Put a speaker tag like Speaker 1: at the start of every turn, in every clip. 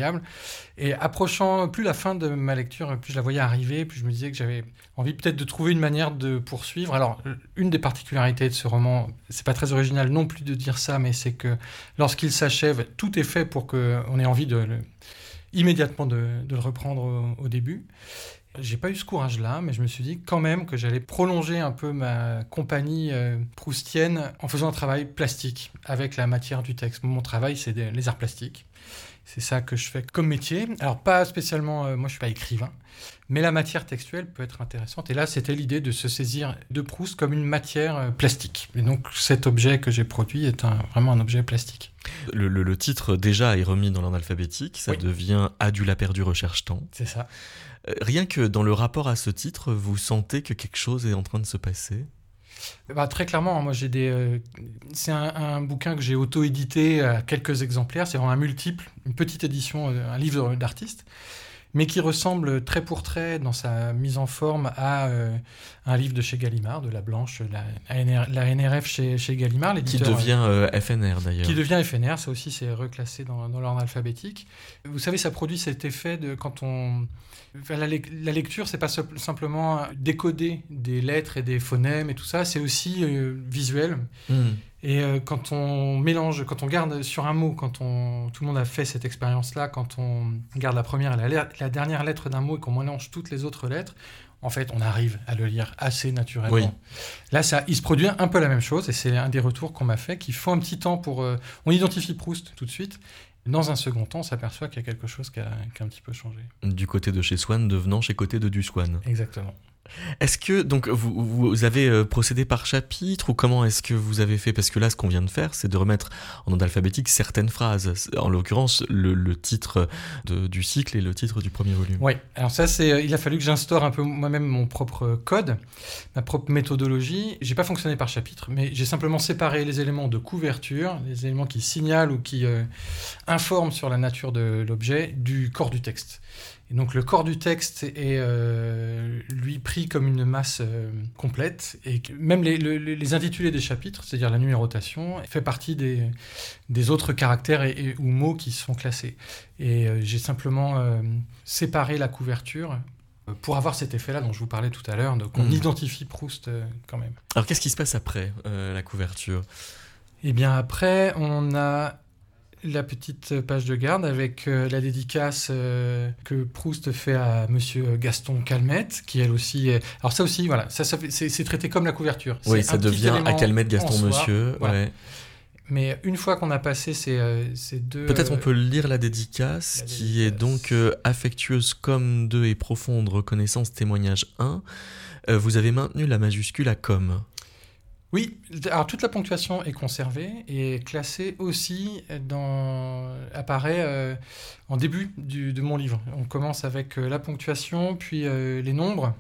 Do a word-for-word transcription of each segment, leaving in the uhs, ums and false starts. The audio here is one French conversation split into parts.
Speaker 1: incroyable. Et approchant plus la fin de ma lecture, plus je la voyais arriver, plus je me disais que j'avais envie peut-être de trouver une manière de poursuivre. Alors, une des particularités de ce roman, c'est pas très original non plus de dire ça, mais c'est que lorsqu'il s'achève, tout est fait pour qu'on ait envie de le, immédiatement de, de le reprendre au, au début. J'ai pas eu ce courage-là, mais je me suis dit quand même que j'allais prolonger un peu ma compagnie euh, proustienne en faisant un travail plastique avec la matière du texte. Mon travail, c'est des, les arts plastiques. C'est ça que je fais comme métier. Alors, pas spécialement... Euh, moi, je suis pas écrivain, mais la matière textuelle peut être intéressante. Et là, c'était l'idée de se saisir de Proust comme une matière euh, plastique. Et donc, cet objet que j'ai produit est un, vraiment un objet plastique.
Speaker 2: Le, le, le titre, déjà, est remis dans l'ordre alphabétique. Ça oui. devient « Adula perdu recherche-temps ».
Speaker 1: C'est ça.
Speaker 2: Euh, rien que dans le rapport à ce titre, vous sentez que quelque chose est en train de se passer ?
Speaker 1: Bah, très clairement, moi j'ai des. Euh, c'est un, un bouquin que j'ai auto-édité à quelques exemplaires. C'est vraiment un multiple, une petite édition, un livre d'artiste, mais qui ressemble trait pour trait dans sa mise en forme à euh, un livre de chez Gallimard, de La Blanche, la, la, N R, la N R F chez, chez Gallimard, l'éditeur.
Speaker 2: Qui devient euh, F N R d'ailleurs.
Speaker 1: Qui devient F N R, ça aussi c'est reclassé dans, dans l'ordre alphabétique. Vous savez, ça produit cet effet de quand on. Enfin, la, la lecture, c'est pas simplement décoder des lettres et des phonèmes et tout ça, c'est aussi euh, visuel. Mmh. Et euh, quand on mélange, quand on garde sur un mot, quand on, tout le monde a fait cette expérience-là, quand on garde la première et la, la dernière lettre d'un mot et qu'on mélange toutes les autres lettres, en fait, on arrive à le lire assez naturellement. Oui. Là, ça, il se produit un peu la même chose, et c'est un des retours qu'on m'a fait, qu'il faut un petit temps pour... Euh, on identifie Proust tout de suite. Dans un second temps, on s'aperçoit qu'il y a quelque chose qui a, qui a un petit peu changé.
Speaker 2: Du côté de chez Swann devenant chez côté de du Swann.
Speaker 1: Exactement.
Speaker 2: Est-ce que donc vous, vous avez euh, procédé par chapitre ou comment est-ce que vous avez fait ? Parce que là, ce qu'on vient de faire, c'est de remettre en ordre alphabétique certaines phrases. En l'occurrence, le, le titre de, du cycle et le titre du premier volume.
Speaker 1: Oui, alors ça, c'est, il a fallu que j'instaure un peu moi-même mon propre code, ma propre méthodologie. J'ai pas fonctionné par chapitre, mais j'ai simplement séparé les éléments de couverture, les éléments qui signalent ou qui euh, informent sur la nature de l'objet, du corps du texte. Et donc le corps du texte est euh, lui pris comme une masse euh, complète, et même les, les, les intitulés des chapitres, c'est-à-dire la numérotation, fait partie des, des autres caractères et, et, ou mots qui sont classés. Et euh, j'ai simplement euh, séparé la couverture pour avoir cet effet-là dont je vous parlais tout à l'heure, donc on mmh. identifie Proust euh, quand même.
Speaker 2: Alors qu'est-ce qui se passe après euh, la couverture ?
Speaker 1: Eh bien après, on a la petite page de garde avec euh, la dédicace euh, que Proust fait à monsieur Gaston Calmette, qui elle aussi est... Alors ça aussi, voilà, ça, ça c'est, c'est traité comme la couverture.
Speaker 2: Oui,
Speaker 1: c'est
Speaker 2: ça devient à Calmette Gaston monsieur.
Speaker 1: Voilà.
Speaker 2: Ouais.
Speaker 1: Mais une fois qu'on a passé ces, euh, ces deux...
Speaker 2: Peut-être on peut lire la dédicace, la qui dédicace. Est donc euh, affectueuse comme deux et profonde reconnaissance témoignage un. Euh, vous avez maintenu la majuscule à comme.
Speaker 1: Oui, alors toute la ponctuation est conservée et classée aussi dans... apparaît euh, en début du, de mon livre. On commence avec euh, la ponctuation, puis euh, les nombres,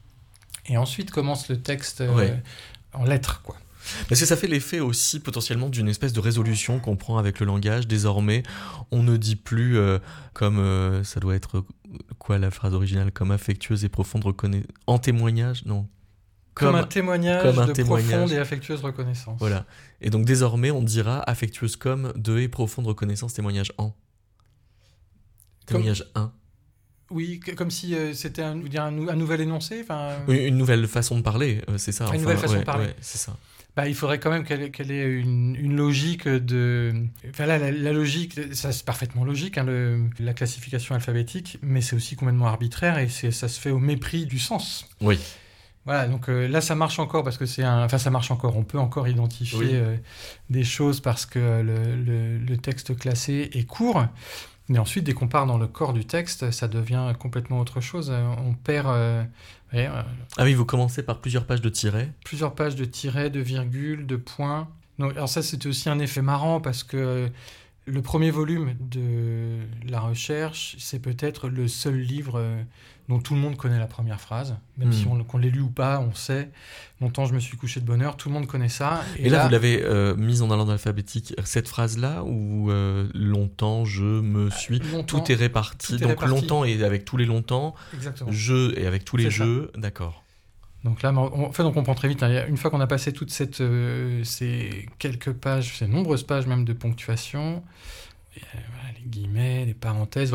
Speaker 1: et ensuite commence le texte euh, ouais. en lettres, quoi.
Speaker 2: Parce que ça fait l'effet aussi potentiellement d'une espèce de résolution qu'on prend avec le langage. Désormais, on ne dit plus euh, comme euh, ça doit être quoi la phrase originale, comme affectueuse et profonde reconnaissance. En témoignage, non.
Speaker 1: Comme, comme un témoignage comme un de témoignage. Profonde et affectueuse reconnaissance.
Speaker 2: Voilà. Et donc désormais, on dira affectueuse comme de et profonde reconnaissance témoignage en. Témoignage un.
Speaker 1: Oui, comme si euh, c'était un, un, un nouvel énoncé. Euh...
Speaker 2: Oui, une nouvelle façon de parler, euh, c'est ça.
Speaker 1: Une
Speaker 2: enfin,
Speaker 1: nouvelle façon
Speaker 2: ouais,
Speaker 1: de parler.
Speaker 2: Ouais, c'est ça.
Speaker 1: Bah, il faudrait quand même qu'elle, qu'elle ait une, une logique de... Enfin là, la, la logique, ça c'est parfaitement logique, hein, le, la classification alphabétique, mais c'est aussi complètement arbitraire et c'est, ça se fait au mépris du sens.
Speaker 2: Oui.
Speaker 1: Voilà, donc euh, là, ça marche encore parce que c'est un... Enfin, ça marche encore, on peut encore identifier oui. euh, des choses parce que le, le, le texte classé est court. Mais ensuite, dès qu'on part dans le corps du texte, ça devient complètement autre chose. On perd... Euh, ouais, euh,
Speaker 2: ah oui, vous commencez par plusieurs pages de tirets.
Speaker 1: Plusieurs pages de tirets, de virgules, de points. Donc, alors ça, c'était aussi un effet marrant parce que euh, le premier volume de la recherche, c'est peut-être le seul livre euh, dont tout le monde connaît la première phrase. Même mmh. si on, qu'on l'ait lu ou pas, on sait. Longtemps, je me suis couché de bonne heure, tout le monde connaît ça.
Speaker 2: Et, Et là, là, vous l'avez euh, mise en ordre alphabétique, cette phrase-là, ou euh, longtemps, je me suis...
Speaker 1: Longtemps,
Speaker 2: tout est réparti.
Speaker 1: Tout est
Speaker 2: donc
Speaker 1: réparti.
Speaker 2: Longtemps et avec tous les longtemps.
Speaker 1: Exactement.
Speaker 2: Je et avec tous les
Speaker 1: c'est
Speaker 2: jeux.
Speaker 1: Ça.
Speaker 2: D'accord.
Speaker 1: Donc là, en fait, on comprend très vite. Hein, une fois qu'on a passé toutes cette, euh, ces quelques pages, ces nombreuses pages même de ponctuation, et, euh, voilà, les guillemets, les parenthèses...